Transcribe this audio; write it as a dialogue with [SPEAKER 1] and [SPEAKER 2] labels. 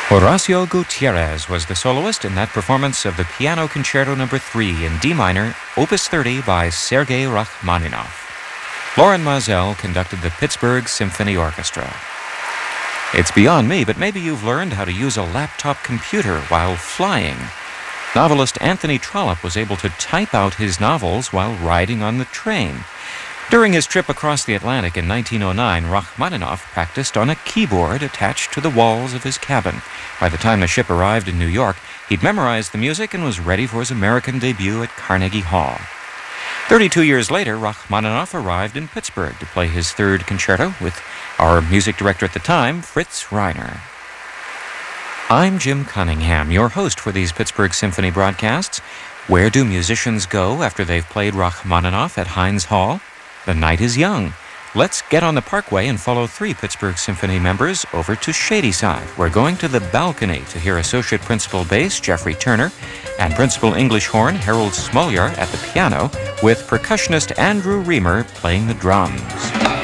[SPEAKER 1] Horacio Gutierrez was the soloist in that performance of the Piano Concerto No. 3 in D minor, Opus 30 by Sergei Rachmaninoff. Loren Maazel conducted the Pittsburgh Symphony Orchestra. It's beyond me, but maybe you've learned how to use a laptop computer while flying. Novelist Anthony Trollope was able to type out his novels while riding on the train. During his trip across the Atlantic in 1909, Rachmaninoff practiced on a keyboard attached to the walls of his cabin. By the time the ship arrived in New York, he'd memorized the music and was ready for his American debut at Carnegie Hall. 32 years later, Rachmaninoff arrived in Pittsburgh to play his third concerto with our music director at the time, Fritz Reiner. I'm Jim Cunningham, your host for these Pittsburgh Symphony broadcasts. Where do musicians go after they've played Rachmaninoff at Heinz Hall? The night is young. Let's get on the Parkway and follow 3 Pittsburgh Symphony members over to Shadyside. We're going to the balcony to hear Associate Principal Bass Jeffrey Turner and Principal English Horn Harold Smoliar at the piano, with percussionist Andrew Reamer playing the drums.